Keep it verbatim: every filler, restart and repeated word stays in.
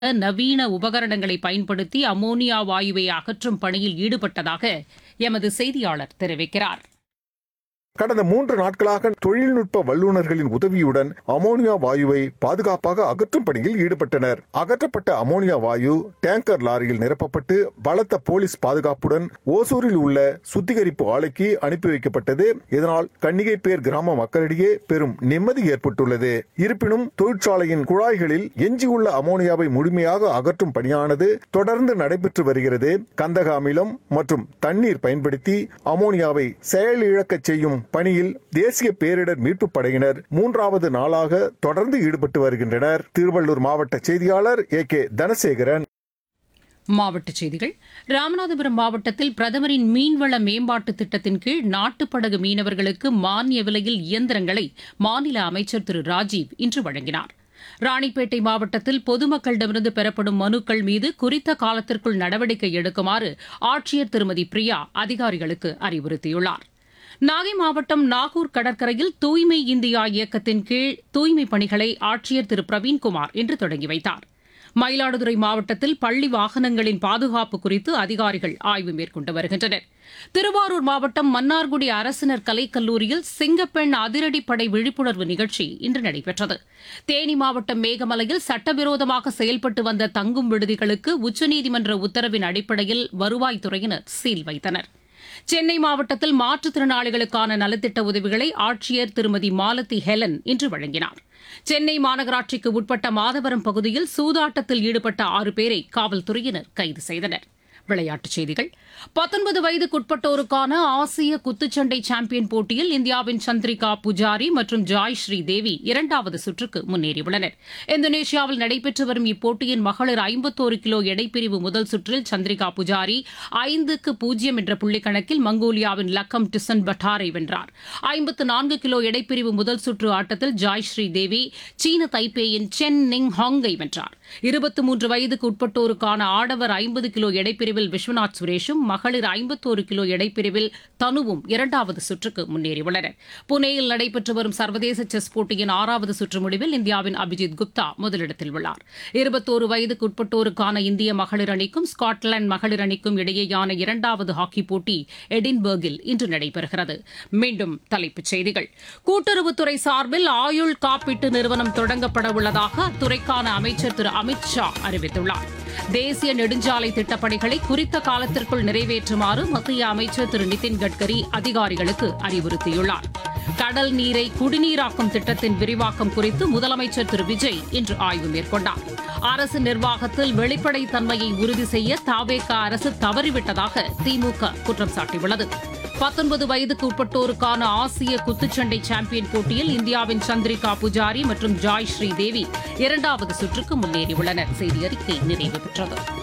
நவீன உபகரணங்களை பயன்படுத்தி அமோனியா வாயுவை அகற்றும் பணியில் ஈடுபட்டதாக எமது செய்தியாளர் தெரிவிக்கிறார். கடந்த மூன்று நாட்களாக தொழில்நுட்ப வல்லுநர்களின் உதவியுடன் அமோனியா வாயுவை பாதுகாப்பாக அகற்றும் பணியில் ஈடுபட்டனர். அகற்றப்பட்ட அமோனியா வாயு டேங்கர் லாரியில் நிரப்பப்பட்டு பலத்த போலீஸ் பாதுகாப்புடன் ஓசூரில் உள்ள சுத்திகரிப்பு ஆலைக்கு அனுப்பி வைக்கப்பட்டது. இதனால் கன்னிகைப்பேர் கிராம மக்களிடையே பெரும் நிம்மதி ஏற்பட்டுள்ளது. இருப்பினும் தொழிற்சாலையின் குழாய்களில் எஞ்சியுள்ள அமோனியாவை முழுமையாக அகற்றும் பணியானது தொடர்ந்து நடைபெற்று வருகிறது. கந்தக அமிலம் மற்றும் தண்ணீர் பயன்படுத்தி அமோனியாவை செயலிழக்க செய்யும் பணியில் தேசிய பேரிடர் மீட்புப் படையினர் மூன்றாவது நாளாக தொடர்ந்து ஈடுபட்டு வருகின்றனர். திருவள்ளூர் மாவட்ட செய்தியாளர் ஏ கே தனசேகரன். மாவட்டச் செய்திகள். ராமநாதபுரம் மாவட்டத்தில் பிரதமரின் மீன்வள மேம்பாட்டு திட்டத்தின் கீழ் நாட்டுப்படகு மீனவர்களுக்கு மானிய விலையில் இயந்திரங்களை மாநில அமைச்சர் திரு ராஜீவ் இன்று வழங்கினார். ராணிப்பேட்டை மாவட்டத்தில் பொதுமக்களிடமிருந்து பெறப்படும் மனுக்கள் மீது குறித்த காலத்திற்குள் நடவடிக்கை எடுக்குமாறு ஆட்சியர் திருமதி பிரியா அதிகாரிகளுக்கு அறிவுறுத்தியுள்ளார். நாகை மாவட்டம் நாகூர் கடற்கரையில் தூய்மை இந்தியா இயக்கத்தின் கீழ் தூய்மைப் பணிகளை ஆட்சியர் திரு பிரவீன்குமார் இன்று தொடங்கி வைத்தார். மயிலாடுதுறை மாவட்டத்தில் பள்ளி வாகனங்களின் பாதுகாப்பு குறித்து அதிகாரிகள் ஆய்வு மேற்கொண்டு வருகின்றனர். திருவாரூர் மாவட்டம் மன்னார்குடி அரசினர் கலைக்கல்லூரியில் சிங்கப்பெண் அதிரடிப்படை விழிப்புணர்வு நிகழ்ச்சி இன்று நடைபெற்றது. தேனி மாவட்டம் மேகமலையில் சட்டவிரோதமாக செயல்பட்டு வந்த தங்கும் விடுதிகளுக்கு உச்சநீதிமன்ற உத்தரவின் அடிப்படையில் வருவாய்த்துறையினர் சீல் வைத்தனர். சென்னை மாவட்டத்தில் மாற்றுத்திறனாளிகளுக்கான நலத்திட்ட உதவிகளை ஆட்சியர் திருமதி மாலதி ஹெலன் இன்று வழங்கினார். சென்னை மாநகராட்சிக்கு உட்பட்ட மாதவரம் பகுதியில் சூதாட்டத்தில் ஈடுபட்ட ஆறு பேரை காவல்துறையினர் கைது செய்தனர். விளையாட்டுச் செய்திகள். பத்தொன்பது வயதுக்குட்பட்டோருக்கான ஆசிய குத்துச்சண்டை சாம்பியன் போட்டியில் இந்தியாவின் சந்திரிகா புஜாரி மற்றும் ஜாய் ஸ்ரீ தேவி இரண்டாவது சுற்றுக்கு முன்னேறியுள்ளனர். இந்தோனேஷியாவில் நடைபெற்று வரும் இப்போட்டியின் மகளிர் ஐம்பத்தோரு கிலோ எடைப்பிரிவு முதல் சுற்றில் சந்திரிகா புஜாரி ஐந்துக்கு பூஜ்ஜியம் என்ற புள்ளிக்கணக்கில் மங்கோலியாவின் லக்கம் டிசன் பட்டாரை வென்றார். ஐம்பத்து நான்கு கிலோ எடைப்பிரிவு முதல் சுற்று ஆட்டத்தில் ஜாய் ஸ்ரீ தேவி சீன தைப்பேயின் சென் நிங் ஹாங்கை வென்றார். இருபத்தி மூன்று வயதுக்கு உட்பட்டோருக்கான ஆடவர் ஐம்பது கிலோ எடைப்பிரிவில் விஸ்வநாத் சுரேஷும் மகளிர் ஐம்பத்தோரு கிலோ எடைப்பிரிவில் தனுவும் இரண்டாவது சுற்றுக்கு முன்னேறியுள்ளனர். புனேயில் நடைபெற்று வரும் சர்வதேச செஸ் போட்டியின் ஆறாவது சுற்று முடிவில் இந்தியாவின் அபிஜித் குப்தா முதலிடத்தில் உள்ளார். இருபத்தோரு வயதுக்கு உட்பட்டோருக்கான இந்திய மகளிர் அணிக்கும் ஸ்காட்லாந்து மகளிர் அணிக்கும் இடையேயான இரண்டாவது ஹாக்கி போட்டி எடின்பர்கில் இன்று நடைபெறுகிறது. மீண்டும் தலைப்புச் செய்திகள். கூட்டுறவுத்துறை சார்பில் ஆயுள் காப்பீட்டு நிறுவனம் தொடங்கப்பட உள்ளதாக அத்துறைக்கான அமைச்சர் திரு அமித் ஷா அறிவித்துள்ளார். தேசிய நெடுஞ்சாலை திட்டப்பணிகளை குறித்த காலத்திற்குள் நிறைவேற்றுமாறு மத்திய அமைச்சர் திரு நிதின் கட்கரி அதிகாரிகளுக்கு அறிவுறுத்தியுள்ளார். கடல் நீரை குடிநீராக்கும் திட்டத்தின் விரிவாக்கம் குறித்து முதலமைச்சர் திரு விஜய் இன்று ஆய்வு மேற்கொண்டார். அரசு நிர்வாகத்தில் வெளிப்படைத்தன்மையை உறுதி செய்ய தவேக அரசு தவறிவிட்டதாக திமுக குற்றம் சாட்டியுள்ளது. பத்தொன்பது வயதுக்கு உட்பட்டோருக்கான ஆசிய குத்துச்சண்டை சாம்பியன் போட்டியில் இந்தியாவின் சந்திரிகா புஜாரி மற்றும் ஜாய் ஸ்ரீ தேவி இரண்டாவது சுற்றுக்கு முன்னேறியுள்ளனர். செய்தி அறிக்கை நிறைவு பெற்றது.